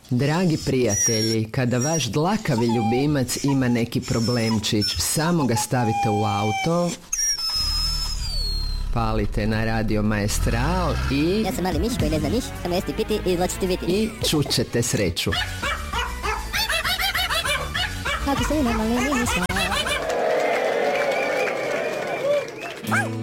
Dragi prijatelji, kada vaš dlakavi ljubimac ima neki problemčić, samo ga stavite u auto, palite na Radio Maestral i... Ja sam mali miš koji ne zna niš, samo jesti piti i izvlačiti viti. I čućete sreću. Ako se normalni nismo.